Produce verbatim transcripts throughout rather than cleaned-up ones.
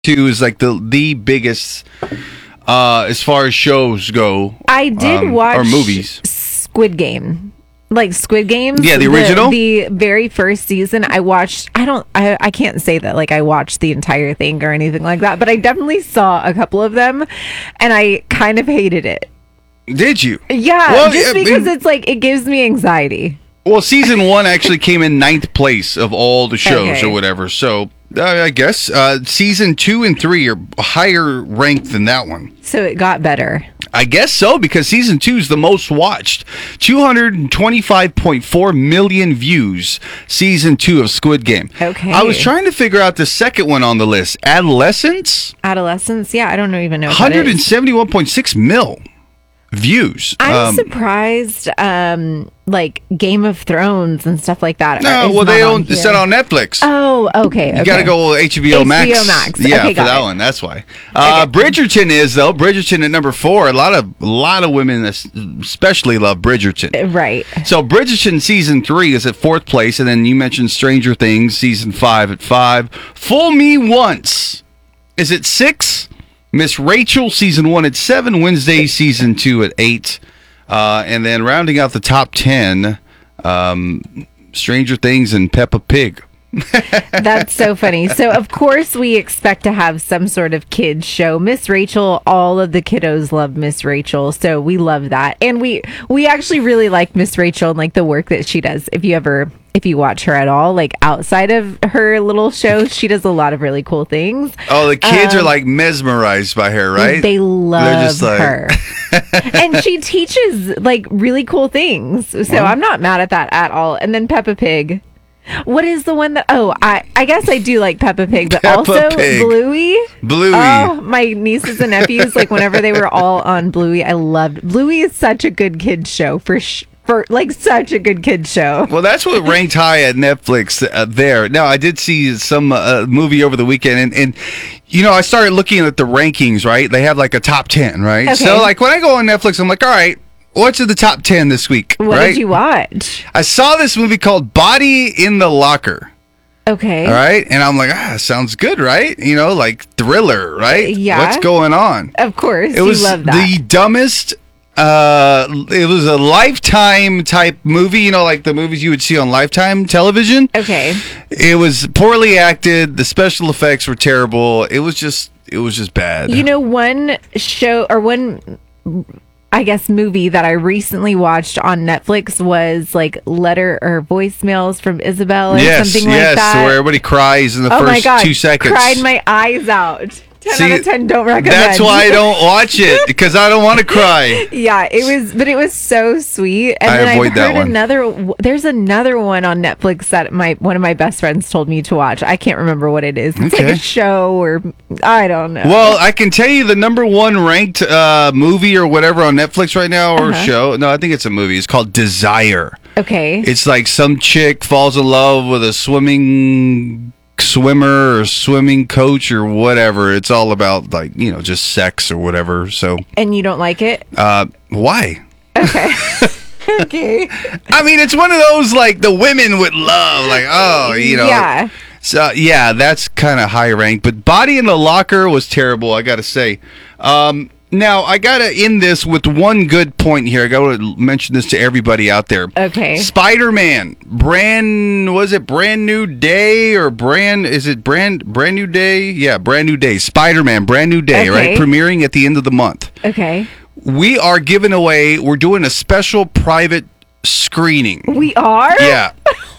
two is like the the biggest uh, as far as shows go. I did um, watch or movies. Squid Game. Like Squid Games. Yeah, the original? The, the very first season I watched. I don't I, I can't say that like I watched the entire thing or anything like that, but I definitely saw a couple of them and I kind of hated it. Did you? Yeah, Well, just I because mean- it's like it gives me anxiety. Well, season one actually came in ninth place of all the shows Okay. or whatever. So uh, I guess uh, season two and three are higher ranked than that one. So it got better. I guess so, because season two is the most watched. two hundred twenty-five point four million views, season two of Squid Game. Okay. I was trying to figure out the second one on the list. Adolescence? Adolescence, yeah, I don't even know. What that one hundred is. seventy-one point six mil views. I'm Um, surprised, um, like Game of Thrones and stuff like that. no, is well, they not don't. It's here. not on Netflix. Oh, okay. You okay. got to go H B O Max. H B O Max. Yeah, Okay, for got that it. one. That's why. Uh, Okay. Bridgerton is though. Bridgerton at number four. A lot of a lot of women es- especially love Bridgerton. Right. So Bridgerton season three is at fourth place, and then you mentioned Stranger Things season five at five. Fool Me Once is at six. Miss Rachel season one at seven. Wednesday season two at eight, uh, and then rounding out the top ten, um, Stranger Things and Peppa Pig. That's so funny. So, of course, we expect to have some sort of kids show. Miss Rachel, all of the kiddos love Miss Rachel, so we love that. And we we actually really like Miss Rachel and like the work that she does. If you ever if you watch her at all, like outside of her little show, she does a lot of really cool things. Oh, the kids are Um, like mesmerized by her, right? They love They're just like- her. And she teaches like really cool things. So Well- I'm not mad at that at all. And then Peppa Pig. What is the one that oh I I guess I do like Peppa Pig, but Peppa also Pig. Bluey. Bluey. Oh, my nieces and nephews, like whenever they were all on Bluey, I loved Bluey is such a good kids show for sh- for like such a good kids show. Well, that's what ranked high at Netflix uh, there. Now, I did see some uh, movie over the weekend, and, and, you know, I started looking at the rankings, right? They have like a top ten, right? Okay. So, like, when I go on Netflix, I'm like, all right, what's in the top ten this week, What right? did you watch? I saw this movie called Body in the Locker, Okay. all right? And I'm like, ah, sounds good, right? You know, like thriller, right? Yeah. What's going on? Of course, It was you love that. the dumbest. Uh, it was a Lifetime type movie, you know, like the movies you would see on Lifetime television. Okay. It was poorly acted. The special effects were terrible. It was just, it was just bad. You know, one show or one, I guess, movie that I recently watched on Netflix was like Letter or Voicemails from Isabel or yes, something yes, like that. where everybody cries in the Oh my first God. two seconds. Cried my eyes out. ten See, out of ten, don't recommend. That's why I don't watch it, because I don't want to cry. Yeah, it was, but it was so sweet. And I then avoid I've that heard one. another. There's another one on Netflix that my one of my best friends told me to watch. I can't remember what it is. It's Okay. like a show or I don't know. Well, I can tell you the number one ranked uh, movie or whatever on Netflix right now, or Uh-huh. show. No, I think it's a movie. It's called Desire. Okay. It's like some chick falls in love with a swimming swimmer or swimming coach or whatever. It's all about like, you know, just sex or whatever. So, And you don't like it? uh, why? Okay. Okay. I mean, it's one of those like the women would love, like, oh, you know. Yeah. So, yeah, that's kind of high ranked. But Body in the Locker was terrible, I got to say. Um, now, I got to end this with one good point here. I got to mention this to everybody out there. Okay. Spider-Man, brand, was it Brand New Day or brand, is it brand, brand New Day? Yeah, Brand New Day. Spider-Man, Brand New Day, right? Okay. Premiering at the end of the month. Okay. We are giving away, we're doing a special private screening. We are? Yeah.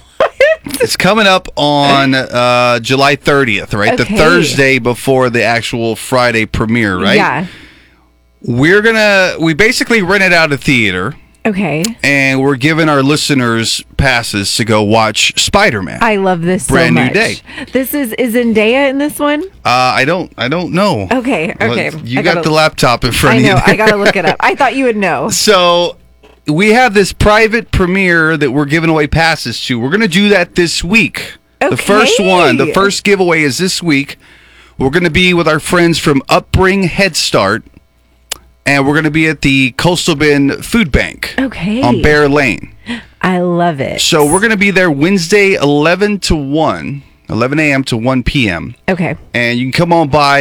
It's coming up on uh, July thirtieth, right? The Okay. Thursday before the actual Friday premiere, right? Yeah. We're going to, we basically rented out a theater. Okay. And we're giving our listeners passes to go watch Spider-Man. I love this Brand so New much. Day. This is is Zendaya in this one? Uh, I don't, I don't know. Okay. Okay. Well, you I got gotta- the laptop in front I of you. know. I gotta look it up. I thought you would know. So we have this private premiere that we're giving away passes to. We're going to do that this week. The first one, the Okay. first giveaway is this week. We're going to be with our friends from Upbring Head Start, and we're going to be at the Coastal Bend Food Bank Okay. on Bear Lane. I love it. So we're going to be there Wednesday, eleven to one. eleven a.m. to one p.m. Okay. And you can come on by